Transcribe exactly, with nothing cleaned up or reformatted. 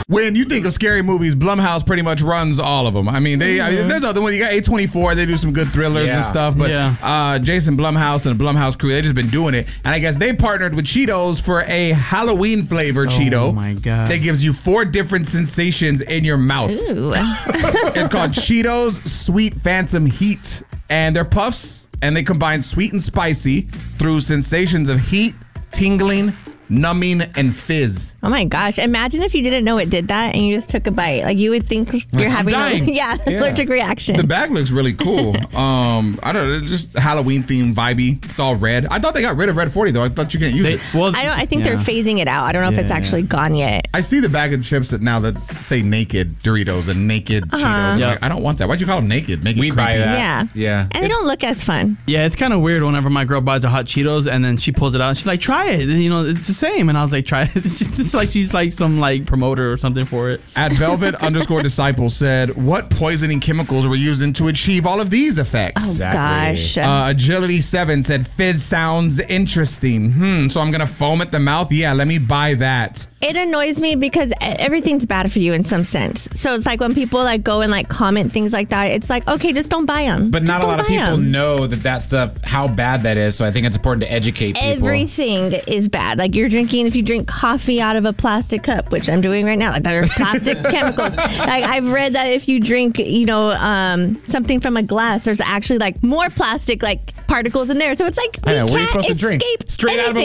When you think of scary movies, Blumhouse pretty much runs all of them. I mean, they. Mm-hmm. I mean, there's other one. You got A twenty-four. They do some good thrillers yeah. and stuff. But yeah. uh, Jason Blumhouse and the Blumhouse crew, they just been doing it. And I guess they partnered with Cheetos for a Halloween flavored oh Cheeto. Oh my god! That gives you four different sensations in your mouth. Ooh. It's called Cheetos Sweet Phantom Heat, and they're puffs, and they combine sweet and spicy through sensations of heat, tingling, numbing, and fizz. Oh my gosh. Imagine if you didn't know it did that and you just took a bite. Like you would think you're I'm having dying. a yeah, yeah. allergic reaction. The bag looks really cool. um, I don't know, just Halloween themed vibey. It's all red. I thought they got rid of Red forty though. I thought you can't use they, it. Well, I don't I think yeah. they're phasing it out. I don't know yeah, if it's actually yeah. gone yet. I see the bag of chips that now that say naked Doritos and naked uh-huh. Cheetos. Yep. Like, I don't want that. Why'd you call them naked? Make it we creepy. buy that. Yeah. Yeah. And they don't look as fun. Yeah, it's kind of weird whenever my girl buys a hot Cheetos and then she pulls it out and she's like, try it. You know, it's the same. And I was like, try it. It's just like she's like some like promoter or something for it. At Velvet underscore Disciple said, what poisoning chemicals were using to achieve all of these effects? Oh, Exactly. gosh. Uh, Agility seven said, fizz sounds interesting. Hmm, so I'm going to foam at the mouth? Yeah, let me buy that. It annoys me because everything's bad for you in some sense. So it's like when people like go and like comment things like that, it's like, okay, just don't buy them. But just not a lot of people them. know that that stuff, how bad that is. So I think it's important to educate people. Everything is bad. Like you're drinking, if you drink coffee out of a plastic cup, which I'm doing right now, like there's plastic chemicals. Like I've read that if you drink, you know, um, something from a glass, there's actually like more plastic like particles in there. So it's like we I know, what are you can't supposed to escape drink? Straight out of a